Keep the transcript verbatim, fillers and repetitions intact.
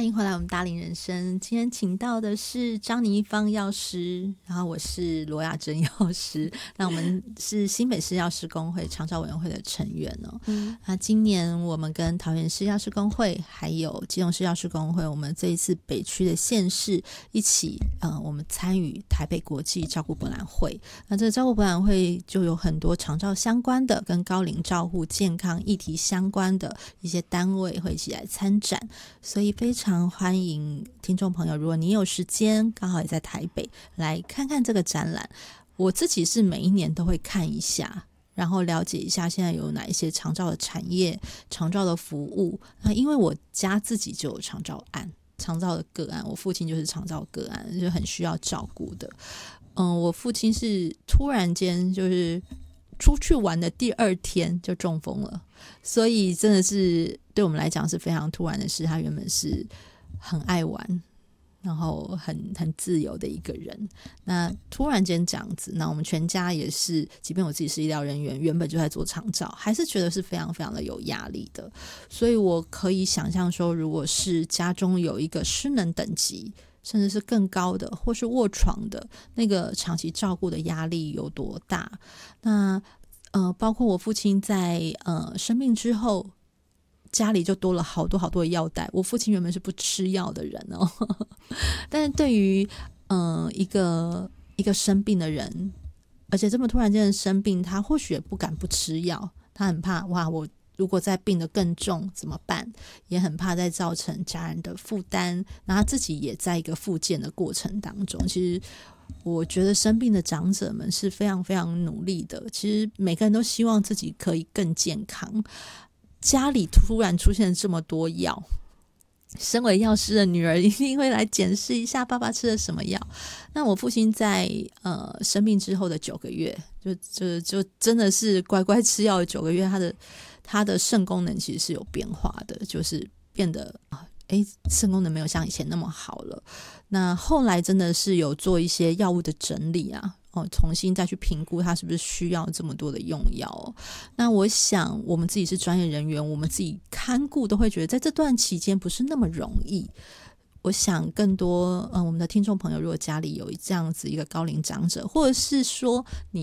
欢迎回来我们大龄人生，今天请到的是张倪芳药师，然后我是罗雅珍药师，那我们是新北市药师公会长照委员会的成员哦。嗯，那今年我们跟桃园市药师公会还有基隆市药师公会，我们这一次北区的县市一起呃，我们参与台北国际照顾博览会。那这个照顾博览会就有很多长照相关的跟高龄照护健康议题相关的一些单位会一起来参展，所以非常非常欢迎听众朋友，如果你有时间刚好也在台北来看看这个展览。我自己是每一年都会看一下，然后了解一下现在有哪一些长照的产业、长照的服务。那因为我家自己就有长照案、长照的个案，我父亲就是长照个案，就很需要照顾的。嗯，我父亲是突然间就是出去玩的第二天就中风了，所以真的是对我们来讲是非常突然的事。他原本是很爱玩，然后很很自由的一个人，那突然间这样子，那我们全家也是，即便我自己是医疗人员，原本就在做长照，还是觉得是非常非常的有压力的。所以我可以想象说，如果是家中有一个失能等级甚至是更高的，或是卧床的，那个长期照顾的压力有多大。那呃，包括我父亲在呃生病之后，家里就多了好多好多的药袋。我父亲原本是不吃药的人哦，但是对于呃一个一个生病的人，而且这么突然间的生病，他或许也不敢不吃药，他很怕哇，我如果再病得更重怎么办，也很怕再造成家人的负担，那他自己也在一个复健的过程当中。其实我觉得生病的长者们是非常非常努力的，其实每个人都希望自己可以更健康。家里突然出现这么多药，身为药师的女儿一定会来检视一下爸爸吃了什么药。那我父亲在呃生病之后的九个月，就就就真的是乖乖吃药的九个月，他的他的肾功能其实是有变化的，就是变得诶肾功能没有像以前那么好了。那后来真的是有做一些药物的整理啊，哦，重新再去评估他是不是需要这么多的用药哦。那我想我们自己是专业人员，我们自己看顾都会觉得在这段期间不是那么容易。我想更多呃，我们的听众朋友如果家里有这样子一个高龄长者，或者是说你